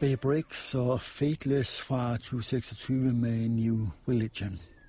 Bay Bricks og Fateless fra 2026 med New Religion.